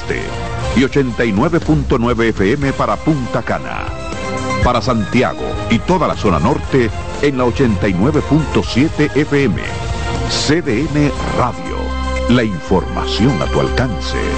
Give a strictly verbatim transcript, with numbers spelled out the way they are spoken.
Norte y ochenta y nueve punto nueve F M para Punta Cana. Para Santiago y toda la zona norte en la ochenta y nueve punto siete F M. C D N Radio. La información a tu alcance.